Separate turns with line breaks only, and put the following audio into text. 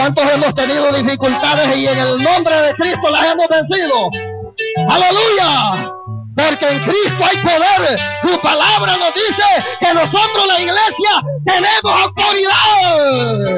¿Cuántos hemos tenido dificultades y en el nombre de Cristo las hemos vencido? ¡Aleluya! Porque en Cristo hay poder. Su palabra nos dice que nosotros, la iglesia, tenemos autoridad.